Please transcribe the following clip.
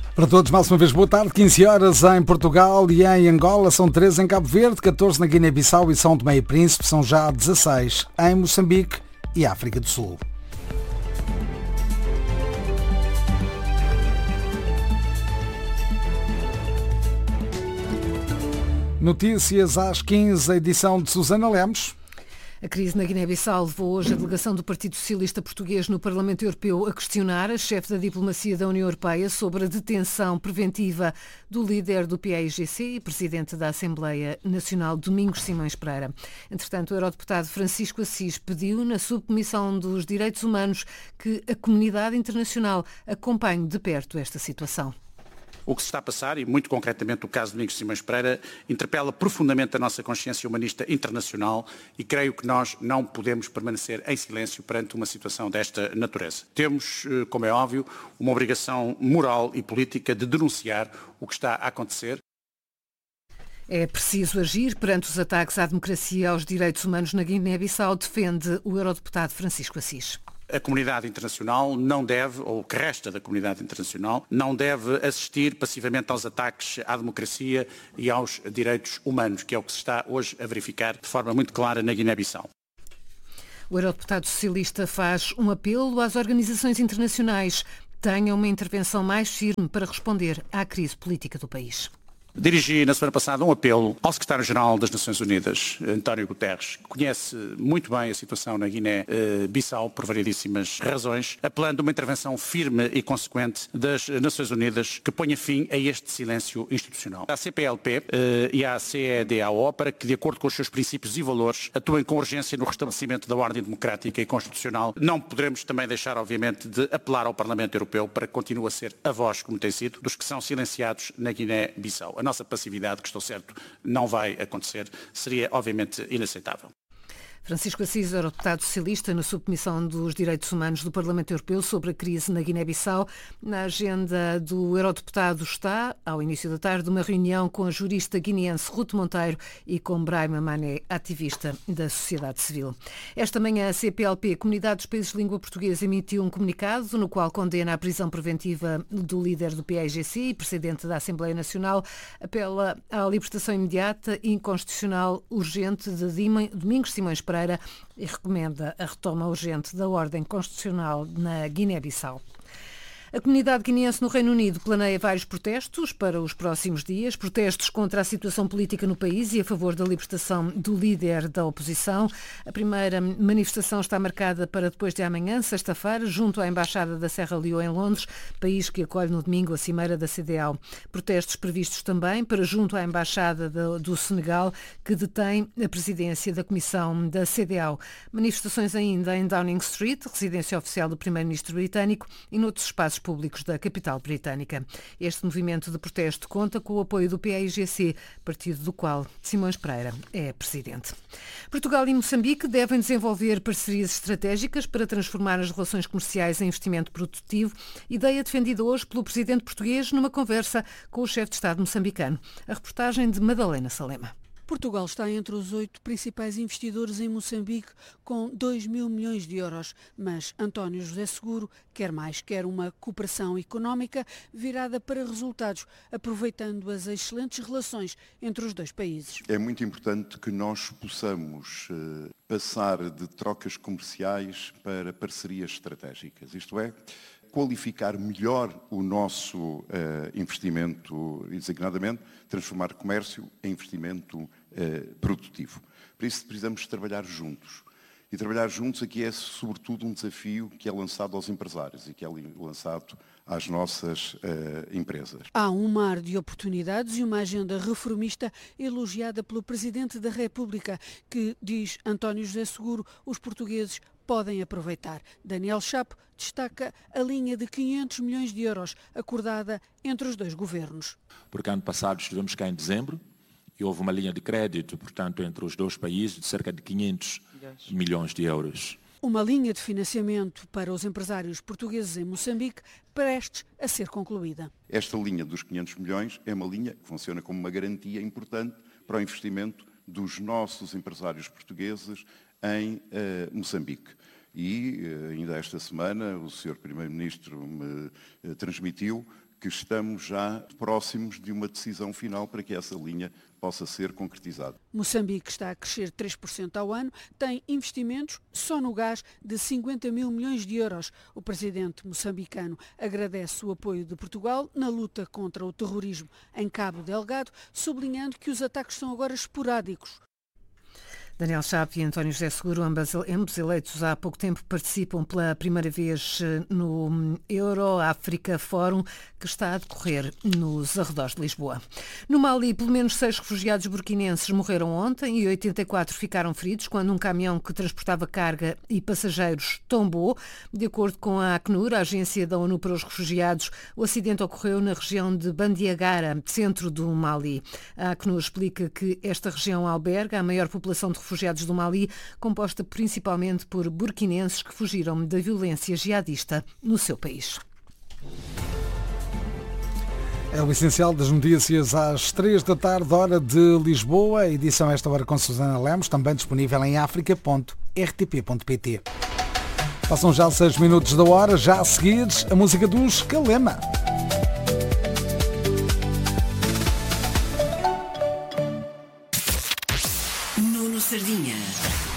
Para todos, mais uma vez, boa tarde. 15 horas em Portugal e em Angola, são 13 em Cabo Verde, 14 na Guiné-Bissau e São Tomé e Príncipe, são já 16 em Moçambique e África do Sul. Notícias às 15, a edição de Susana Lemos. A crise na Guiné-Bissau levou hoje a delegação do Partido Socialista Português no Parlamento Europeu a questionar a chefe da diplomacia da União Europeia sobre a detenção preventiva do líder do PAIGC e presidente da Assembleia Nacional, Domingos Simões Pereira. Entretanto, o eurodeputado Francisco Assis pediu na Subcomissão dos Direitos Humanos que a comunidade internacional acompanhe de perto esta situação. O que se está a passar, e muito concretamente o caso de Domingos Simões Pereira, interpela profundamente a nossa consciência humanista internacional e creio que nós não podemos permanecer em silêncio perante uma situação desta natureza. Temos, como é óbvio, uma obrigação moral e política de denunciar o que está a acontecer. É preciso agir perante os ataques à democracia e aos direitos humanos na Guiné-Bissau, defende o eurodeputado Francisco Assis. A comunidade internacional não deve, ou o que resta da comunidade internacional, não deve assistir passivamente aos ataques à democracia e aos direitos humanos, que é o que se está hoje a verificar de forma muito clara na Guiné-Bissau. O eurodeputado socialista faz um apelo às organizações internacionais. Tenham uma intervenção mais firme para responder à crise política do país. Dirigi na semana passada um apelo ao secretário-geral das Nações Unidas, António Guterres, que conhece muito bem a situação na Guiné-Bissau por variedíssimas razões, apelando a uma intervenção firme e consequente das Nações Unidas que ponha fim a este silêncio institucional. A CPLP e a CEDAO para que, de acordo com os seus princípios e valores, atuem com urgência no restabelecimento da ordem democrática e constitucional. Não poderemos também deixar, obviamente, de apelar ao Parlamento Europeu para que continue a ser a voz, como tem sido, dos que são silenciados na Guiné-Bissau. A nossa passividade, que estou certo não vai acontecer, seria obviamente inaceitável. Francisco Assis, eurodeputado socialista na Subcomissão dos Direitos Humanos do Parlamento Europeu sobre a crise na Guiné-Bissau. Na agenda do eurodeputado está, ao início da tarde, uma reunião com a jurista guineense Ruth Monteiro e com Brahima Mané, ativista da sociedade civil. Esta manhã a CPLP, Comunidade dos Países de Língua Portuguesa, emitiu um comunicado no qual condena a prisão preventiva do líder do PAIGC e presidente da Assembleia Nacional, apela à libertação imediata e inconstitucional urgente de Domingos Simões Pereira e recomenda a retoma urgente da ordem constitucional na Guiné-Bissau. A comunidade guineense no Reino Unido planeia vários protestos para os próximos dias, protestos contra a situação política no país e a favor da libertação do líder da oposição. A primeira manifestação está marcada para depois de amanhã, sexta-feira, junto à Embaixada da Serra Leoa em Londres, país que acolhe no domingo a cimeira da CEDEAO. Protestos previstos também para junto à Embaixada do Senegal, que detém a presidência da Comissão da CEDEAO. Manifestações ainda em Downing Street, residência oficial do primeiro-ministro britânico, e noutros espaços públicos da capital britânica. Este movimento de protesto conta com o apoio do PAIGC, partido do qual Simões Pereira é presidente. Portugal e Moçambique devem desenvolver parcerias estratégicas para transformar as relações comerciais em investimento produtivo, ideia defendida hoje pelo presidente português numa conversa com o chefe de Estado moçambicano. A reportagem de Madalena Salema. Portugal está entre os 8 principais investidores em Moçambique, com 2 mil milhões de euros. Mas António José Seguro quer mais, quer uma cooperação económica virada para resultados, aproveitando as excelentes relações entre os dois países. É muito importante que nós possamos passar de trocas comerciais para parcerias estratégicas, isto é, qualificar melhor o nosso investimento e, designadamente, transformar comércio em investimento produtivo. Para isso precisamos trabalhar juntos. E trabalhar juntos aqui é, sobretudo, um desafio que é lançado aos empresários e que é lançado às nossas empresas. Há um mar de oportunidades e uma agenda reformista elogiada pelo Presidente da República, que, diz António José Seguro, os portugueses podem aproveitar. Daniel Chapo destaca a linha de 500 milhões de euros acordada entre os dois governos. Porque ano passado estivemos cá em dezembro e houve uma linha de crédito, portanto, entre os dois países de cerca de 500 milhões de euros. Uma linha de financiamento para os empresários portugueses em Moçambique prestes a ser concluída. Esta linha dos 500 milhões é uma linha que funciona como uma garantia importante para o investimento dos nossos empresários portugueses em Moçambique. E ainda esta semana o Sr. Primeiro-Ministro me transmitiu que estamos já próximos de uma decisão final para que essa linha possa ser concretizada. Moçambique está a crescer 3% ao ano, tem investimentos só no gás de 50 mil milhões de euros. O presidente moçambicano agradece o apoio de Portugal na luta contra o terrorismo em Cabo Delgado, sublinhando que os ataques são agora esporádicos. Daniel Chapo e António José Seguro, ambos eleitos há pouco tempo, participam pela primeira vez no Euro-África Fórum, que está a decorrer nos arredores de Lisboa. No Mali, pelo menos 6 refugiados burkinenses morreram ontem e 84 ficaram feridos quando um caminhão que transportava carga e passageiros tombou. De acordo com a Acnur, a agência da ONU para os refugiados, o acidente ocorreu na região de Bandiagara, centro do Mali. A Acnur explica que esta região alberga a maior população de refugiados do Mali, composta principalmente por burkinenses que fugiram da violência jihadista no seu país. É o essencial das notícias às 3 da tarde, hora de Lisboa. A edição esta hora com Susana Lemos, também disponível em africa.rtp.pt. Passam já 6 minutos da hora, já a seguir a música dos Calema. Nuno Sardinha.